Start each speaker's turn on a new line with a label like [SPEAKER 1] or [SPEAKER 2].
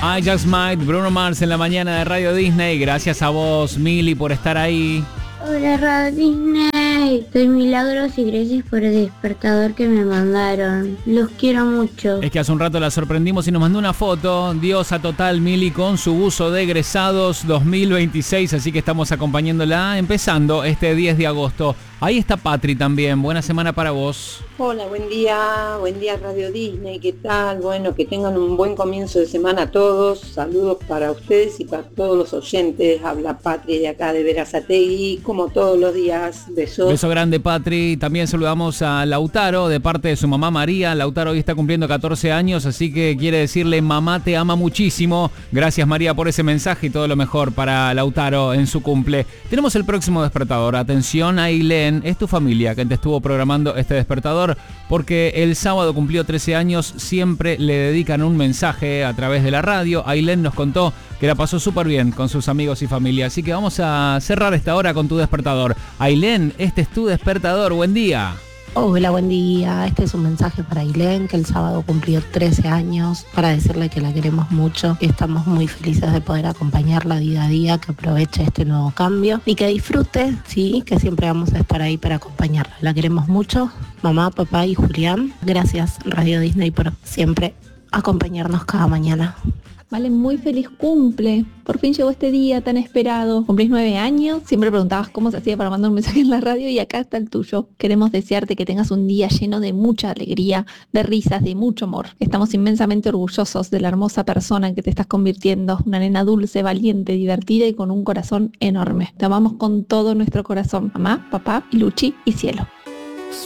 [SPEAKER 1] I Just Might, Bruno Mars en la mañana de Radio Disney. Gracias a vos, Mili, por estar ahí.
[SPEAKER 2] Hola Radio Disney, soy Milagros y gracias por el despertador que me mandaron. Los quiero mucho.
[SPEAKER 1] Es que hace un rato la sorprendimos y nos mandó una foto. Diosa total, Mili, con su buzo de egresados 2026. Así que estamos acompañándola empezando este 10 de agosto. Ahí está Patri también. Buena semana para vos.
[SPEAKER 3] Hola, buen día Radio Disney, ¿qué tal? Bueno, que tengan un buen comienzo de semana a todos. Saludos para ustedes y para todos los oyentes. Habla Patri de acá de Berazategui, como todos los días. Besos.
[SPEAKER 1] Beso grande, Patri. También saludamos a Lautaro de parte de su mamá María. Lautaro hoy está cumpliendo 14 años, así que quiere decirle: mamá te ama muchísimo. Gracias, María, por ese mensaje y todo lo mejor para Lautaro en su cumple. Tenemos el próximo despertador. Atención, Ailén. Es tu familia quien te estuvo programando este despertador, porque el sábado cumplió 13 años, siempre le dedican un mensaje a través de la radio. Ailén nos contó que la pasó súper bien con sus amigos y familia, así que vamos a cerrar esta hora con tu despertador. Ailén, este es tu despertador, buen día.
[SPEAKER 4] Hola, buen día. Este es un mensaje para Ailén, que el sábado cumplió 13 años, para decirle que la queremos mucho. Estamos muy felices de poder acompañarla día a día, que aproveche este nuevo cambio y que disfrute, sí, que siempre vamos a estar ahí para acompañarla. La queremos mucho, mamá, papá y Julián. Gracias, Radio Disney, por siempre acompañarnos cada mañana.
[SPEAKER 5] Vale, muy feliz cumple. Por fin llegó este día tan esperado. Cumplís 9 años. Siempre preguntabas cómo se hacía para mandar un mensaje en la radio y acá está el tuyo. Queremos desearte que tengas un día lleno de mucha alegría, de risas, de mucho amor. Estamos inmensamente orgullosos de la hermosa persona en que te estás convirtiendo. Una nena dulce, valiente, divertida y con un corazón enorme. Te amamos con todo nuestro corazón. Mamá, papá, Luchi y cielo.